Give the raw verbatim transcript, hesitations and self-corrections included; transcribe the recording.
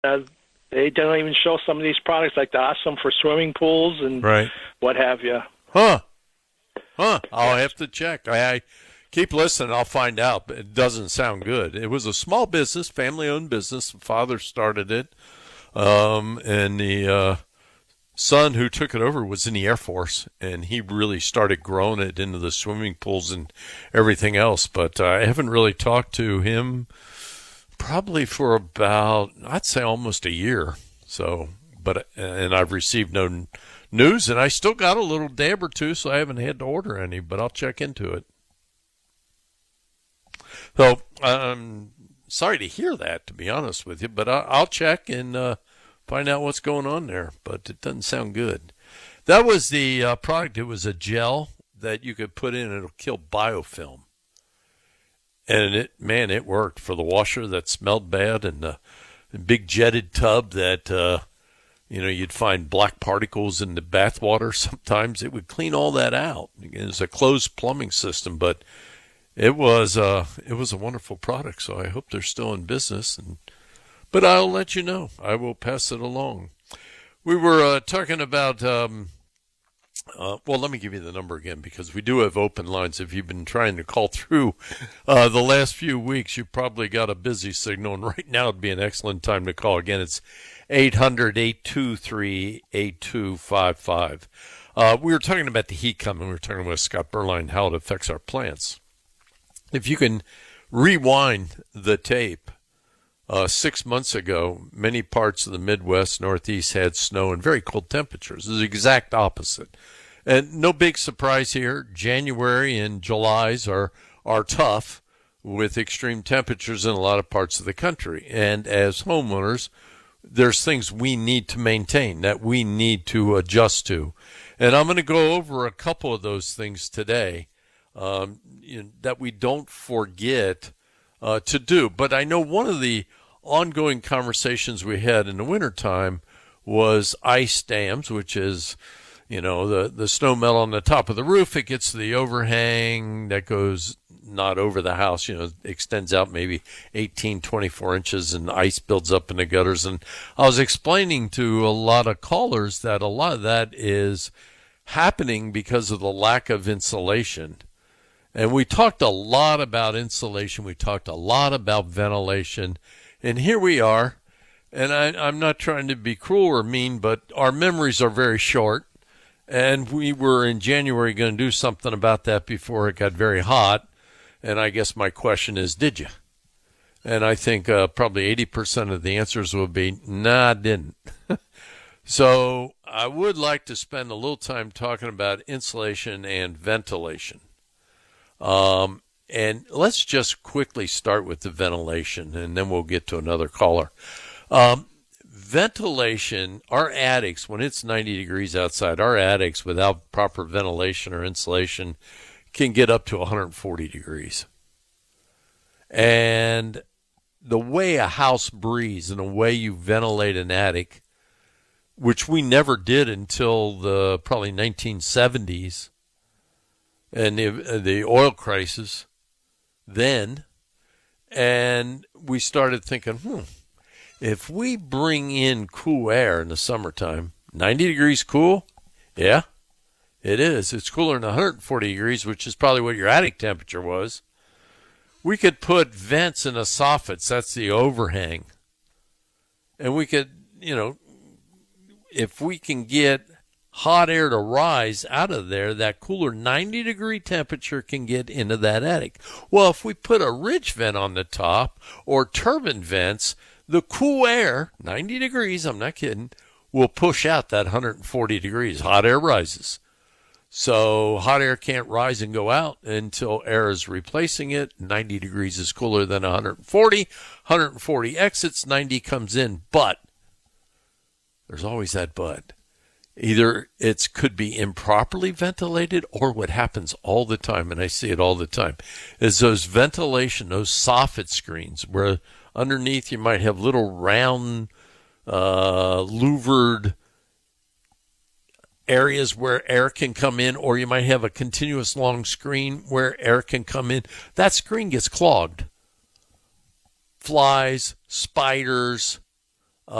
uh, they don't even show some of these products like the Awesome for swimming pools and Right. what have you. Huh. Huh. I'll have to check. I, I keep listening. I'll find out. But it doesn't sound good. It was a small business, family-owned business. The father started it. Um, and the uh, son who took it over was in the Air Force, and he really started growing it into the swimming pools and everything else. But uh, I haven't really talked to him probably for about, I'd say, almost a year. So, but and I've received no news, and I still got a little dab or two, so I haven't had to order any, but I'll check into it. So, I'm sorry to hear that, to be honest with you, but I'll check and uh, find out what's going on there, but it doesn't sound good. That was the uh, product. It was a gel that you could put in, and it'll kill biofilm. And it, man, it worked for the washer that smelled bad and the big jetted tub that, uh, you know, you'd find black particles in the bath water. Sometimes it would clean all that out. It was a closed plumbing system, but it was, uh, it was a wonderful product. So I hope they're still in business. And, but I'll let you know. I will pass it along. We were uh, talking about, um, Uh, well, let me give you the number again, because we do have open lines. If you've been trying to call through uh, the last few weeks, you've probably got a busy signal, and right now would be an excellent time to call. Again, it's eight hundred, eight two three, eight two five five. Uh, we were talking about the heat coming. We were talking with Scott Berline, how it affects our plants. If you can rewind the tape, uh, six months ago, many parts of the Midwest, Northeast had snow and very cold temperatures. It was the exact opposite. And no big surprise here. January and July's are are tough with extreme temperatures in a lot of parts of the country. And as homeowners, there's things we need to maintain, that we need to adjust to. And I'm going to go over a couple of those things today um, you know, that we don't forget uh, to do. But I know one of the ongoing conversations we had in the wintertime was ice dams, which is, you know, the, the snow melt on the top of the roof. It gets to the overhang that goes not over the house, you know, extends out maybe eighteen, twenty-four inches, and ice builds up in the gutters. And I was explaining to a lot of callers that a lot of that is happening because of the lack of insulation. And we talked a lot about insulation. We talked a lot about ventilation. And here we are. And I, I'm not trying to be cruel or mean, but our memories are very short. And we were in January going to do something about that before it got very hot. And I guess my question is, did you? And I think uh, probably eighty percent of the answers will be, nah, I didn't. So I would like to spend a little time talking about insulation and ventilation. Um, and let's just quickly start with the ventilation, and then we'll get to another caller. Um, ventilation, our attics, when it's ninety degrees outside, our attics without proper ventilation or insulation can get up to one hundred forty degrees. And the way a house breathes and the way you ventilate an attic, which we never did until the probably nineteen seventies and the, the oil crisis then, and we started thinking, hmm, if we bring in cool air in the summertime, ninety degrees cool? Yeah. It is. It's cooler than one hundred forty degrees, which is probably what your attic temperature was. We could put vents in the soffits. That's the overhang. And we could, you know, if we can get hot air to rise out of there, that cooler ninety degree temperature can get into that attic. Well, if we put a ridge vent on the top or turbine vents, the cool air, ninety degrees, I'm not kidding, will push out that one hundred forty degrees. Hot air rises. So hot air can't rise and go out until air is replacing it. ninety degrees is cooler than one hundred forty. one hundred forty exits, ninety comes in. But there's always that but. Either it could be improperly ventilated, or what happens all the time, and I see it all the time, is those ventilation, those soffit screens, where underneath you might have little round, uh, louvered areas where air can come in, or you might have a continuous long screen where air can come in. That screen gets clogged. Flies, spiders,